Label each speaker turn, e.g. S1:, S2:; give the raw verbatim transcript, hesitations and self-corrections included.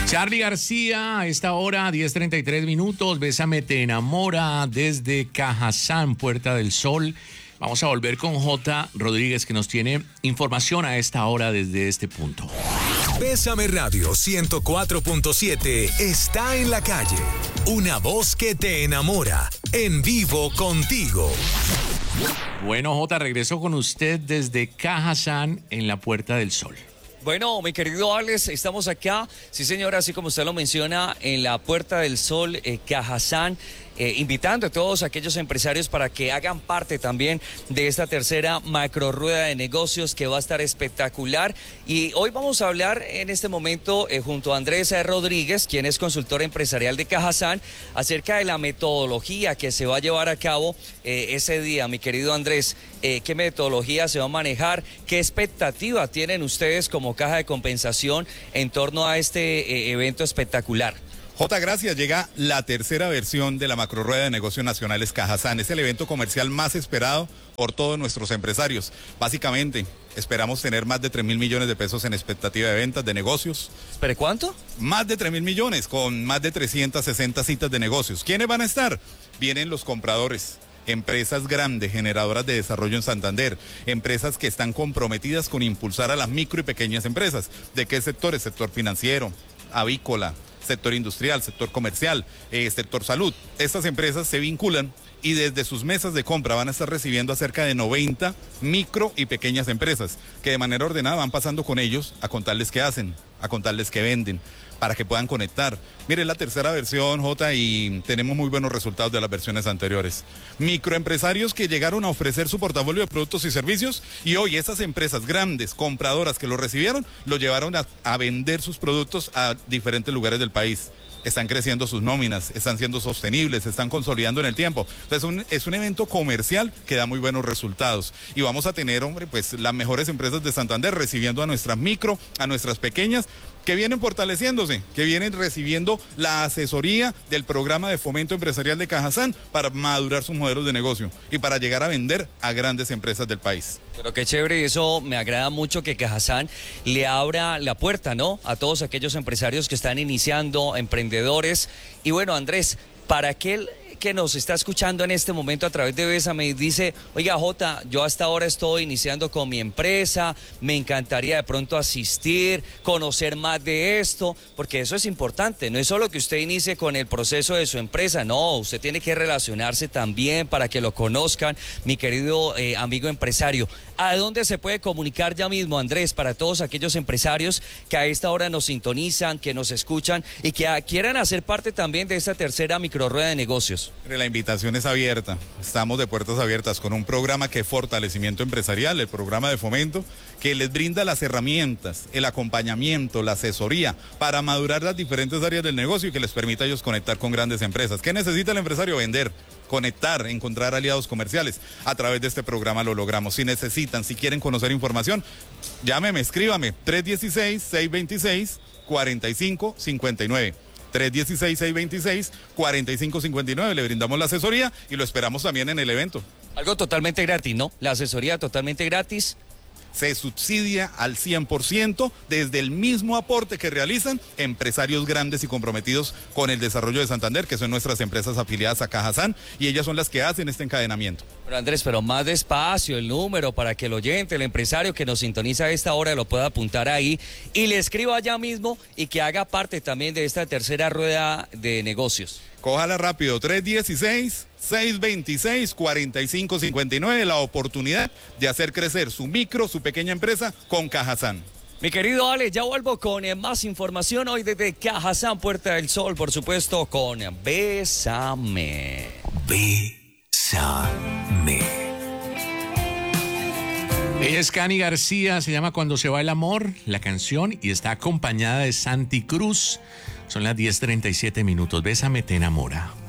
S1: Charly García, a esta hora, diez treinta y tres minutos. Bésame te enamora desde Cajazán, Puerta del Sol. Vamos a volver con J. Rodríguez, que nos tiene información a esta hora desde este punto.
S2: Bésame Radio ciento cuatro punto siete está en la calle. Una voz que te enamora. En vivo contigo.
S1: Bueno, J, regreso con usted desde Cajazán, en la Puerta del Sol.
S3: Bueno, mi querido Alex, estamos acá, sí señora, así como usted lo menciona, en la Puerta del Sol, eh, Cajazán, eh, invitando a todos aquellos empresarios para que hagan parte también de esta tercera macro rueda de negocios que va a estar espectacular. Y hoy vamos a hablar en este momento eh, junto a Andrés Rodríguez, quien es consultor empresarial de Cajazán, acerca de la metodología que se va a llevar a cabo eh, ese día. Mi querido Andrés, eh, ¿qué metodología se va a manejar? ¿Qué expectativa tienen ustedes como caja de compensación en torno a este eh, evento espectacular?
S4: J, gracias. Llega la tercera versión de la macro rueda de negocios nacionales Cajazán. Es el evento comercial más esperado por todos nuestros empresarios. Básicamente, esperamos tener más de tres mil millones de pesos en expectativa de ventas de negocios.
S3: ¿Pero cuánto?
S4: Más de tres mil millones, con más de trescientas sesenta citas de negocios. ¿Quiénes van a estar? Vienen los compradores. Empresas grandes, generadoras de desarrollo en Santander, empresas que están comprometidas con impulsar a las micro y pequeñas empresas. ¿De qué sectores? Sector financiero, avícola, sector industrial, sector comercial, eh, sector salud. Estas empresas se vinculan y desde sus mesas de compra van a estar recibiendo a cerca de noventa micro y pequeñas empresas que de manera ordenada van pasando con ellos a contarles qué hacen, a contarles qué venden, para que puedan conectar. Mire, la tercera versión, J, y tenemos muy buenos resultados de las versiones anteriores. Microempresarios que llegaron a ofrecer su portafolio de productos y servicios y hoy esas empresas grandes, compradoras que lo recibieron, lo llevaron a, a vender sus productos a diferentes lugares del país. Están creciendo sus nóminas, están siendo sostenibles, se están consolidando en el tiempo. Entonces un, es un evento comercial que da muy buenos resultados. Y vamos a tener, hombre, pues las mejores empresas de Santander recibiendo a nuestras micro, a nuestras pequeñas, que vienen fortaleciéndose, que vienen recibiendo la asesoría del programa de fomento empresarial de Cajazán para madurar sus modelos de negocio y para llegar a vender a grandes empresas del país.
S3: Pero qué chévere, eso me agrada mucho que Cajazán le abra la puerta, ¿no?, a todos aquellos empresarios que están iniciando, emprendedores. Y bueno, Andrés, para aquel que nos está escuchando en este momento a través de Bésame y dice, oiga, Jota, yo hasta ahora estoy iniciando con mi empresa, me encantaría de pronto asistir, conocer más de esto, porque eso es importante, no es solo que usted inicie con el proceso de su empresa, no, usted tiene que relacionarse también para que lo conozcan, mi querido eh, amigo empresario. ¿A dónde se puede comunicar ya mismo, Andrés, para todos aquellos empresarios que a esta hora nos sintonizan, que nos escuchan y que a, quieran hacer parte también de esta tercera microrueda de negocios?
S4: La invitación es abierta, estamos de puertas abiertas con un programa que es fortalecimiento empresarial, el programa de fomento, que les brinda las herramientas, el acompañamiento, la asesoría para madurar las diferentes áreas del negocio y que les permita a ellos conectar con grandes empresas. ¿Qué necesita el empresario? Vender, conectar, encontrar aliados comerciales. A través de este programa lo logramos. Si necesitan, si quieren conocer información, llámeme, escríbame, tres uno seis, seis dos seis, cuatro cinco cinco nueve. tres uno seis, seis dos seis, cuatro cinco cinco nueve, le brindamos la asesoría y lo esperamos también en el evento.
S3: Algo totalmente gratis, ¿no? La asesoría totalmente gratis.
S4: Se subsidia al cien por ciento desde el mismo aporte que realizan empresarios grandes y comprometidos con el desarrollo de Santander, que son nuestras empresas afiliadas a Cajazán, y ellas son las que hacen este encadenamiento.
S3: Pero Andrés, pero más despacio el número para que el oyente, el empresario que nos sintoniza a esta hora lo pueda apuntar ahí y le escriba allá mismo y que haga parte también de esta tercera rueda de negocios.
S4: Cójala rápido, tres uno seis, seis dos seis, cuatro cinco cinco nueve, la oportunidad de hacer crecer su micro, su pequeña empresa con Cajazán.
S3: Mi querido Ale, ya vuelvo con eh, más información hoy desde Cajazán, Puerta del Sol, por supuesto, con Bésame.
S2: Bésame.
S1: Ella es Cani García, se llama Cuando se va el amor, la canción, y está acompañada de Santi Cruz. Son las diez treinta y siete minutos. Bésame te enamora.